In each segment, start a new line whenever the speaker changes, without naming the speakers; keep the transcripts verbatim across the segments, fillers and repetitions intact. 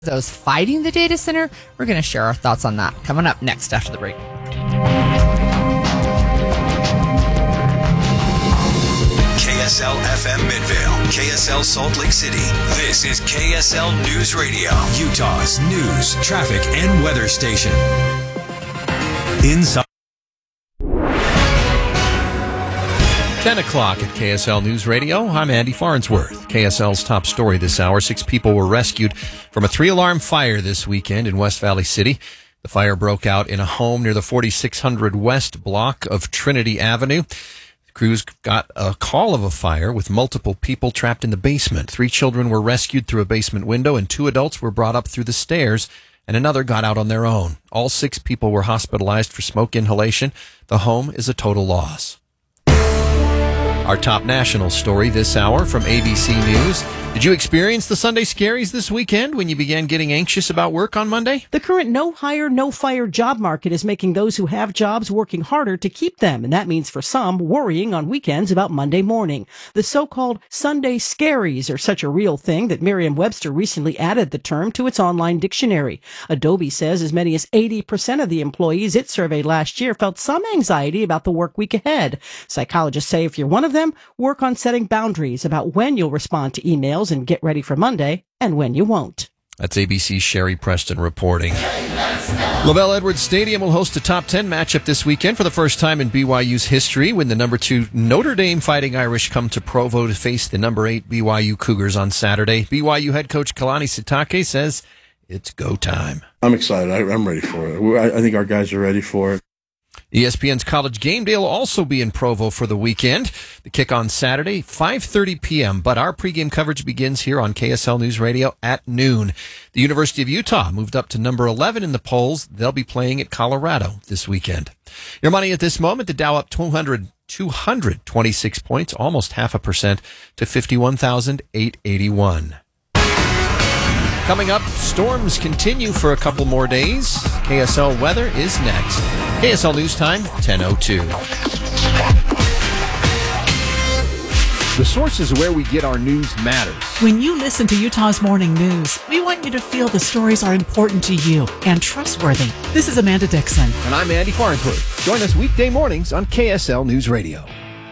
those fighting the data center. We're going to share our thoughts on that coming up next after the break.
K S L F M Midvale, K S L Salt Lake City. This is K S L News Radio, Utah's news, traffic, and weather station. Inside.
ten o'clock at K S L News Radio. I'm Andy Farnsworth. K S L's top story this hour. Six people were rescued from a three-alarm fire this weekend in West Valley City. The fire broke out in a home near the forty-six hundred West block of Trinity Avenue. The crews got a call of a fire with multiple people trapped in the basement. Three children were rescued through a basement window, and two adults were brought up through the stairs, and another got out on their own. All six people were hospitalized for smoke inhalation. The home is a total loss. Our top national story this hour from A B C News. Did you experience the Sunday scaries this weekend when you began getting anxious about work on Monday?
The current no-hire, no-fire job market is making those who have jobs working harder to keep them, and that means for some, worrying on weekends about Monday morning. The so-called Sunday scaries are such a real thing that Merriam-Webster recently added the term to its online dictionary. Adobe says as many as eighty percent of the employees it surveyed last year felt some anxiety about the work week ahead. Psychologists say if you're one of them, work on setting boundaries about when you'll respond to emails and get ready for Monday, and when you won't.
That's A B C's Sherry Preston reporting. LaVell Edwards Stadium will host a top ten matchup this weekend for the first time in B Y U's history when the number two Notre Dame Fighting Irish come to Provo to face the number eight B Y U Cougars on Saturday. B Y U head coach Kalani Sitake says it's go time.
I'm excited. I, I'm ready for it. I, I think our guys are ready for it.
E S P N's College Game Day will also be in Provo for the weekend. The kick on Saturday, five thirty p.m., but our pregame coverage begins here on K S L News Radio at noon. The University of Utah moved up to number eleven in the polls. They'll be playing at Colorado this weekend. Your money at this moment, the Dow up two hundred, two hundred twenty-six points, almost half a percent to fifty-one thousand eight hundred eighty-one. Coming up, storms continue for a couple more days. K S L weather is next. K S L News Time, ten oh two. The sources where we get our news matters.
When you listen to Utah's Morning News, we want you to feel the stories are important to you and trustworthy. This is Amanda Dixon.
And I'm Andy Farnsworth. Join us weekday mornings on K S L News Radio.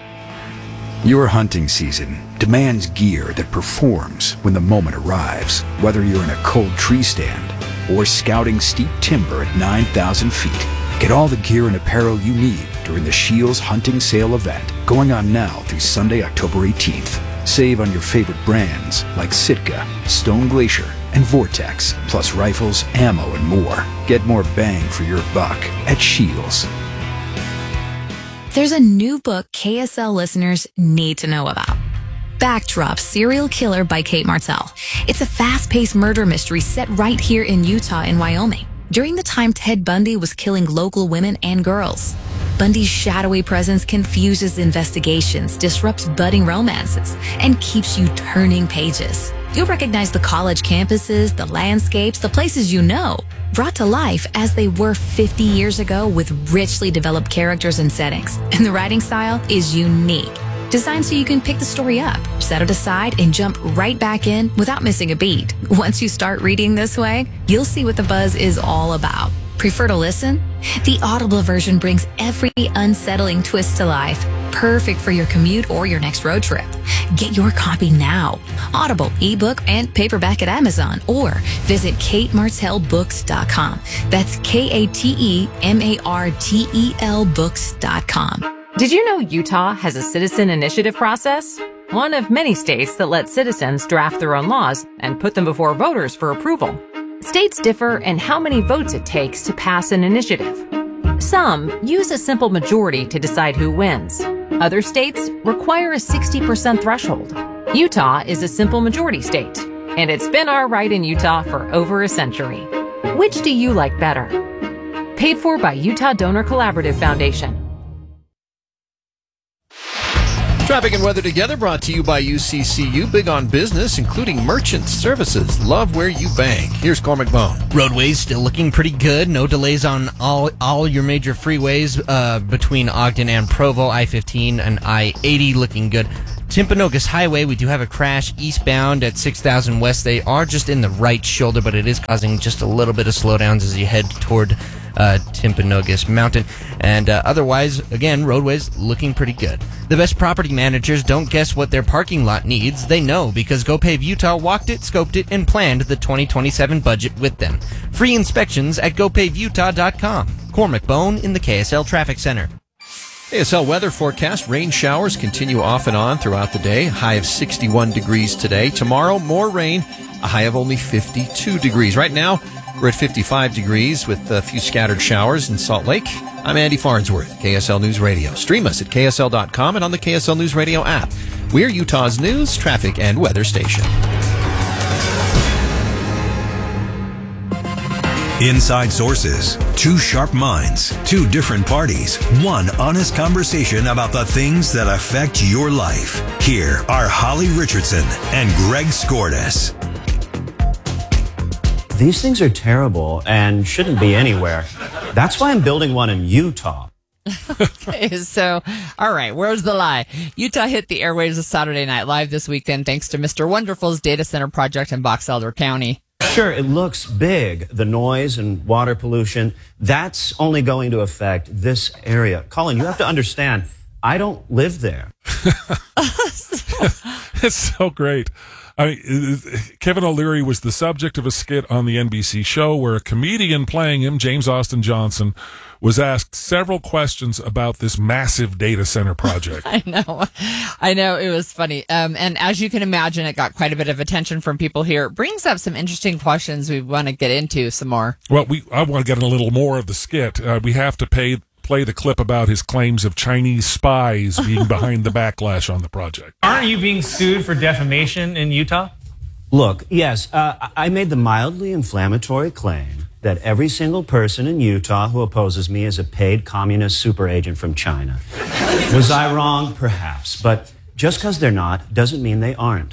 Your hunting season demands gear that performs when the moment arrives. Whether you're in a cold tree stand or scouting steep timber at nine thousand feet, get all the gear and apparel you need during the Shields Hunting Sale event, going on now through Sunday, October eighteenth. Save on your favorite brands like Sitka, Stone Glacier, and Vortex, plus rifles, ammo, and more. Get more bang for your buck at Shields.
There's a new book K S L listeners need to know about. Backdrop: Serial Killer by Kate Martell. It's a fast-paced murder mystery set right here in Utah and Wyoming, during the time Ted Bundy was killing local women and girls. Bundy's shadowy presence confuses investigations, disrupts budding romances, and keeps you turning pages. You'll recognize the college campuses, the landscapes, the places you know, brought to life as they were fifty years ago with richly developed characters and settings. And the writing style is unique, designed so you can pick the story up, set it aside, and jump right back in without missing a beat. Once you start reading this way, you'll see what the buzz is all about. Prefer to listen? The Audible version brings every unsettling twist to life, perfect for your commute or your next road trip. Get your copy now. Audible, ebook, and paperback at Amazon, or visit kate martell books dot com. That's K A T E M A R T E L books dot com.
Did you know Utah has a citizen initiative process? One of many states that let citizens draft their own laws and put them before voters for approval. States differ in how many votes it takes to pass an initiative. Some use a simple majority to decide who wins. Other states require a sixty percent threshold. Utah is a simple majority state, and it's been our right in Utah for over a century. Which do you like better? Paid for by Utah Donor Collaborative Foundation.
Traffic and weather together brought to you by U C C U. Big on business, including merchant services. Love where you bank. Here's Cormac Bone.
Roadways still looking pretty good. No delays on all all your major freeways uh, between Ogden and Provo. I fifteen and I eighty looking good. Timpanogos Highway, we do have a crash eastbound at six thousand West. They are just in the right shoulder, but it is causing just a little bit of slowdowns as you head toward uh, Timpanogos Mountain. And uh, otherwise, again, roadways looking pretty good. The best property managers don't guess what their parking lot needs. They know, because GoPave Utah walked it, scoped it, and planned the twenty twenty-seven budget with them. Free inspections at go pave utah dot com. Cormac Bone in the K S L Traffic Center.
K S L weather forecast. Rain showers continue off and on throughout the day. High of sixty-one degrees today. Tomorrow, more rain. A high of only fifty-two degrees. Right now, we're at fifty-five degrees with a few scattered showers in Salt Lake. I'm Andy Farnsworth, K S L News Radio. Stream us at K S L dot com and on the K S L News Radio app. We're Utah's news, traffic, and weather station.
Inside Sources. Two sharp minds, two different parties, one honest conversation about the things that affect your life. Here are Holly Richardson and Greg Skordas.
These things are terrible and shouldn't be anywhere. That's why I'm building one in Utah.
Okay, so, all right, where's the lie? Utah hit the airwaves of Saturday Night Live this weekend thanks to Mister Wonderful's data center project in Box Elder County.
Sure, it looks big, the noise and water pollution. That's only going to affect this area. Colin, you have to understand, I don't live there.
It's so great. I mean, Kevin O'Leary was the subject of a skit on the N B C show where a comedian playing him, James Austin Johnson, was asked several questions about this massive data center project.
I know. I know. It was funny. Um, and as you can imagine, it got quite a bit of attention from people here. It brings up some interesting questions we want to get into some more.
Well, we I want to get a little more of the skit. Uh, we have to pay... play the clip about his claims of Chinese spies being behind the backlash on the project.
Aren't you being sued for defamation in Utah?
Look, yes, uh, I made the mildly inflammatory claim that every single person in Utah who opposes me is a paid communist super agent from China. Was I wrong? Perhaps. But just because they're not doesn't mean they aren't.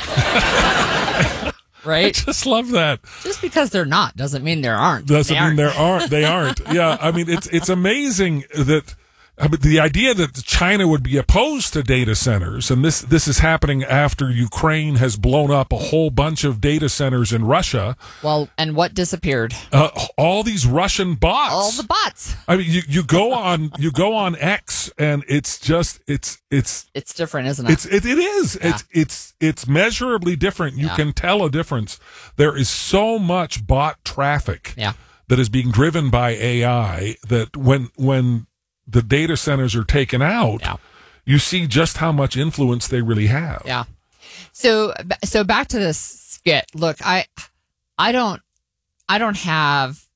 Right?
I just love that.
Just because they're not doesn't mean there aren't.
Doesn't
they
mean
aren't.
there aren't. They aren't. Yeah, I mean, it's it's amazing that I mean, the idea that China would be opposed to data centers, and this this is happening after Ukraine has blown up a whole bunch of data centers in Russia.
Well, and what disappeared?
Uh, all these Russian bots.
All the bots.
I mean, you, you go on you go on X, and it's just it's it's
it's different, isn't it?
It's it, it is. Yeah. It's it's it's measurably different. You yeah. can tell a difference. There is so much bot traffic
yeah.
that is being driven by A I that when when the data centers are taken out,
yeah.
you see just how much influence they really have.
Yeah. So, so back to this skit. Look, I, I don't, I don't have,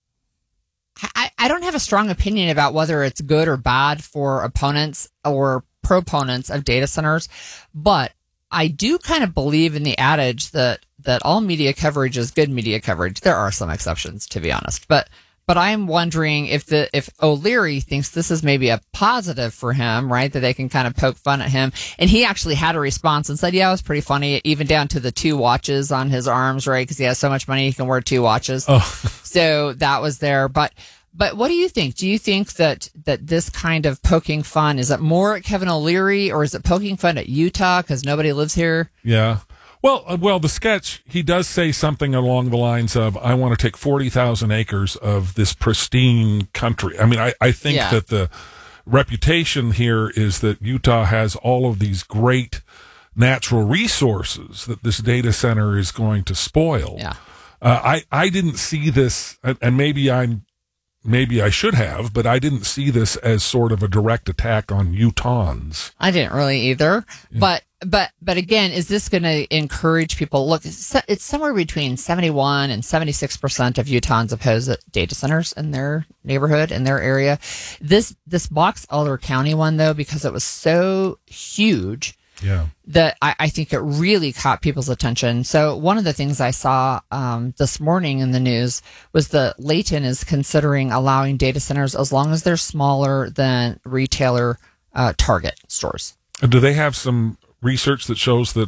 I, I don't have a strong opinion about whether it's good or bad for opponents or proponents of data centers, but I do kind of believe in the adage that, that all media coverage is good media coverage. There are some exceptions, to be honest, but But I'm wondering if the if O'Leary thinks this is maybe a positive for him, right? That they can kind of poke fun at him. And he actually had a response and said, yeah, it was pretty funny, even down to the two watches on his arms, right? Because he has so much money, he can wear two watches.
Oh.
So that was there. But but what do you think? Do you think that, that this kind of poking fun, is it more at Kevin O'Leary or is it poking fun at Utah because nobody lives here?
Yeah. Well, uh, well, the sketch, he does say something along the lines of, I want to take forty thousand acres of this pristine country. I mean, I, I think
Yeah.
that the reputation here is that Utah has all of these great natural resources that this data center is going to spoil.
Yeah.
Uh, I, I didn't see this, and, and maybe I'm, maybe I should have, but I didn't see this as sort of a direct attack on Utahns.
I didn't really either. Yeah. But But but again, is this going to encourage people? Look, it's, it's somewhere between seventy-one and seventy-six percent of Utahns oppose data centers in their neighborhood, in their area. This this Box Elder County one, though, because it was so huge,
yeah,
that I, I think it really caught people's attention. So one of the things I saw um, this morning in the news was that Layton is considering allowing data centers as long as they're smaller than retailer uh, Target stores.
And do they have some research that shows that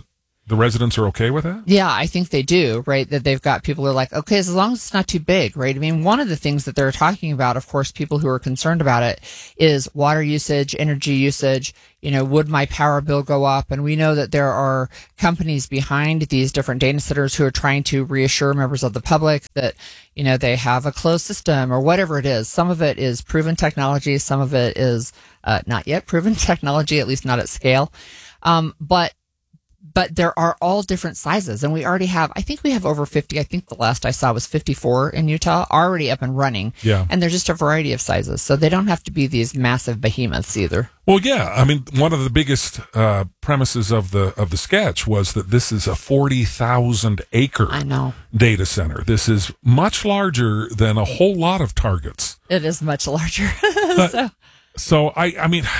the residents are okay with that?
Yeah, I think they do, right? That they've got people who are like, okay, as long as it's not too big, right? I mean, one of the things that they're talking about, of course, people who are concerned about it is water usage, energy usage. You know, would my power bill go up? And we know that there are companies behind these different data centers who are trying to reassure members of the public that, you know, they have a closed system or whatever it is. Some of it is proven technology. Some of it is uh, not yet proven technology, at least not at scale. Um, but But there are all different sizes, and we already have, I think we have over fifty. I think the last I saw was fifty-four in Utah, already up and running.
Yeah.
And they're just a variety of sizes, so they don't have to be these massive behemoths either.
Well, yeah. I mean, one of the biggest uh, premises of the of the sketch was that this is a forty thousand acre
I know.
data center. This is much larger than a whole lot of targets.
It is much larger.
But,
so.
so, I, I mean...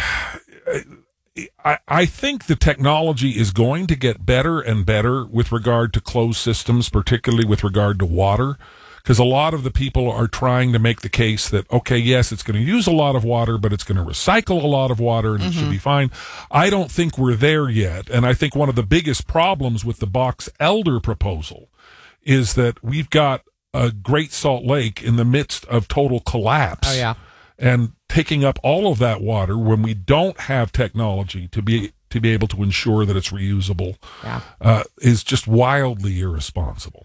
I, I think the technology is going to get better and better with regard to closed systems, particularly with regard to water, because a lot of the people are trying to make the case that, okay, yes, it's going to use a lot of water, but it's going to recycle a lot of water and mm-hmm. it should be fine. I don't think we're there yet. And I think one of the biggest problems with the Box Elder proposal is that we've got a Great Salt Lake in the midst of total collapse.
Oh, yeah.
And taking up all of that water when we don't have technology to be to be able to ensure that it's reusable
yeah.
uh, is just wildly irresponsible.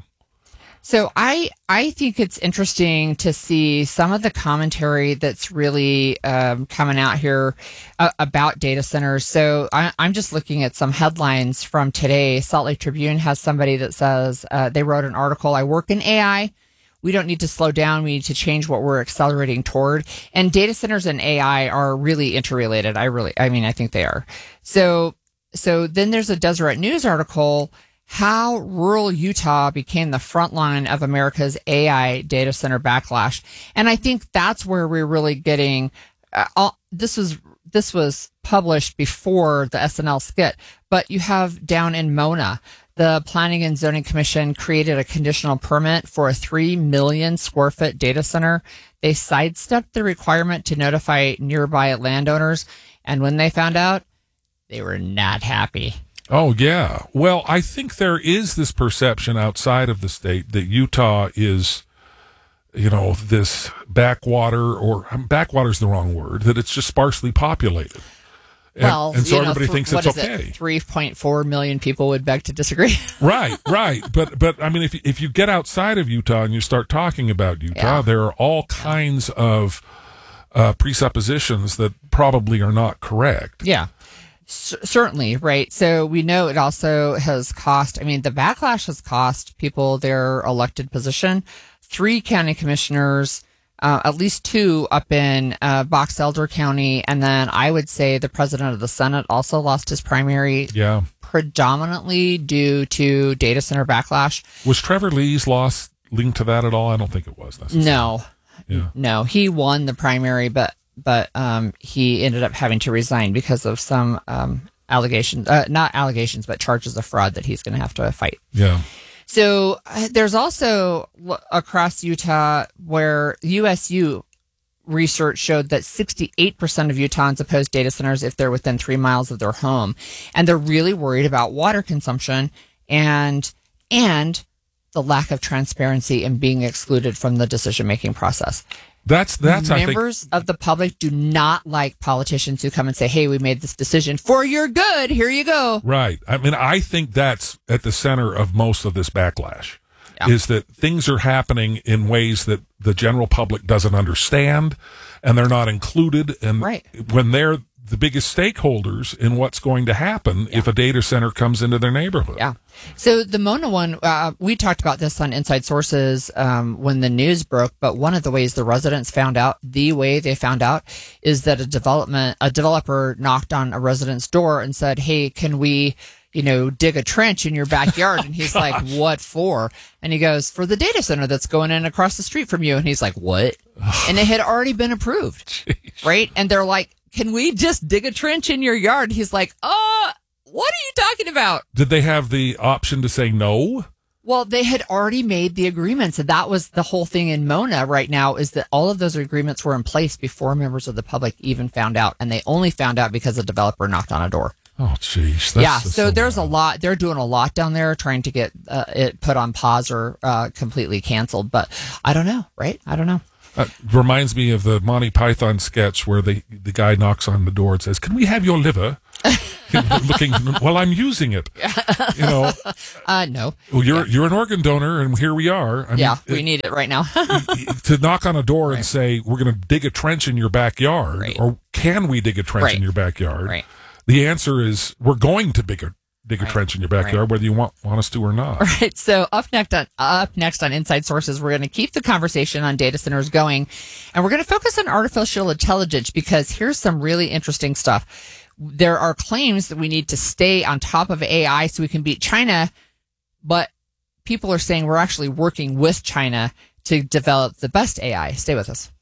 So I I think it's interesting to see some of the commentary that's really um, coming out here uh, about data centers. So I, I'm just looking at some headlines from today. Salt Lake Tribune has somebody that says uh, they wrote an article. I work in A I. We don't need to slow down. We need to change what we're accelerating toward. And data centers and A I are really interrelated. I really, I mean, I think they are. So, so then there's a Deseret News article, how rural Utah became the front line of America's A I data center backlash. And I think that's where we're really getting, uh, all, this was, this was published before the S N L skit, but you have down in Mona, the Planning and Zoning Commission created a conditional permit for a three million square foot data center. They sidestepped the requirement to notify nearby landowners. And when they found out, they were not happy.
Oh, yeah. Well, I think there is this perception outside of the state that Utah is, you know, this backwater, or backwater is the wrong word, that it's just sparsely populated. And,
well,
and so
you know,
everybody
th-
thinks
what
it's
is
okay.
It? three point four million people would beg to disagree.
Right, right. But, but I mean, if, if you get outside of Utah and you start talking about Utah,
Yeah.
there are all kinds of uh, presuppositions that probably are not correct.
Yeah, C- certainly. Right. So we know it also has cost, I mean, the backlash has cost people their elected position. Three county commissioners, Uh, at least two up in uh, Box Elder County, and then I would say the president of the Senate also lost his primary,
Yeah.
predominantly due to data center backlash.
Was Trevor Lee's loss linked to that at all? I don't think it was necessarily.
No,
Yeah.
no, he won the primary, but but um, he ended up having to resign because of some um, allegations, uh, not allegations, but charges of fraud that he's going to have to fight.
Yeah.
So uh, there's also l- across Utah where U S U research showed that sixty-eight percent of Utahns oppose data centers if they're within three miles of their home. And they're really worried about water consumption and, and the lack of transparency and being excluded from the decision-making process.
That's, that's, I think,
Members of the public do not like politicians who come and say, hey, we made this decision for your good. Here you go.
right. I mean, I think that's at the center of most of this backlash.
Yeah.
Is that things are happening in ways that the general public doesn't understand, and they're not included. And
Right.
when they're the biggest stakeholders in what's going to happen
Yeah.
if a data center comes into their neighborhood.
Yeah. So the Mona one, uh, we talked about this on Inside Sources um, when the news broke, but one of the ways the residents found out, the way they found out, is that a development, a developer knocked on a resident's door and said, hey, can we, you know, dig a trench in your backyard? And he's like, what for? And he goes, for the data center that's going in across the street from you. And he's like, what? And it had already been approved.
Jeez.
Right? And they're like, can we just dig a trench in your yard? He's like, uh, what are you talking about?
Did they have the option to say no?
Well, they had already made the agreements. And that was the whole thing in Mona right now, is that all of those agreements were in place before members of the public even found out. And they only found out because a developer knocked on a door.
Oh, jeez.
Yeah, so there's a lot. They're doing a lot down there trying to get uh, it put on pause or uh, completely canceled. But I don't know, right? I don't know.
Uh, reminds me of the Monty Python sketch where the the guy knocks on the door and says, "Can we have your liver?" Looking, well, I'm using it. You know,
uh, no.
Well, you're
yeah.
you're an organ donor, and here we are. I
yeah,
mean,
we
it,
need it right now.
To knock on a door right. and say, "We're going to dig a trench in your backyard,"
right.
or "Can we dig a trench
right.
in your backyard?"
Right.
The answer is, "We're going to dig a dig a right. trench in your backyard, right. whether you want want us to or not."
All right. So up next on up next on Inside Sources, we're going to keep the conversation on data centers going, and we're going to focus on artificial intelligence because here's some really interesting stuff. There are claims that we need to stay on top of A I so we can beat China, but people are saying we're actually working with China to develop the best A I. Stay with us.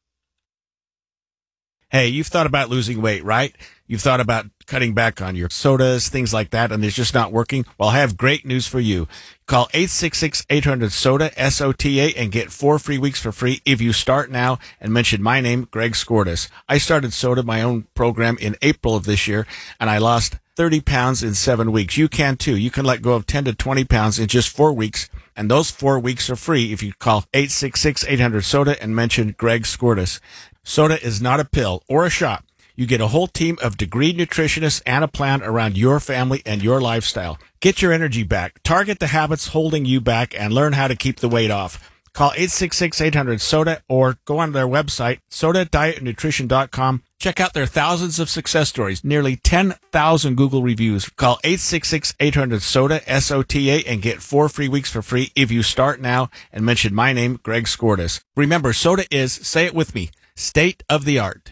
Hey, you've thought about losing weight, right? You've thought about cutting back on your sodas, things like that, and it's just not working? Well, I have great news for you. Call eight six six, eight hundred, SODA, S O T A, and get four free weeks for free if you start now and mention my name, Greg Skordas. I started SODA, my own program, in April of this year, and I lost thirty pounds in seven weeks. You can too. You can let go of ten to twenty pounds in just four weeks, and those four weeks are free if you call eight six six, eight hundred, SODA and mention Greg Skordas. SODA is not a pill or a shot. You get a whole team of degreed nutritionists and a plan around your family and your lifestyle. Get your energy back, target the habits holding you back, and learn how to keep the weight off. Call eight six six, eight hundred, SODA or go on their website, soda diet nutrition dot com. Check out their thousands of success stories, nearly ten thousand Google reviews. Call eight six six, eight hundred, SODA, S O T A, and get four free weeks for free if you start now and mention my name, Greg Skordas. Remember, SODA is, say it with me, state of the art.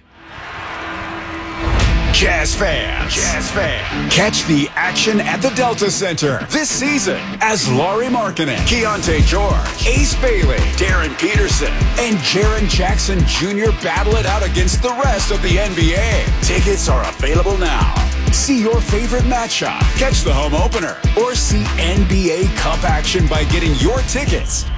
Jazz fans, Jazz fans, catch the action at the Delta Center this season as Lauri Markkanen, Keontae George, Ace Bailey, Darren Peterson, and Jaren Jackson Junior battle it out against the rest of the N B A. Tickets are available now. See your favorite matchup, catch the home opener, or see N B A Cup action by getting your tickets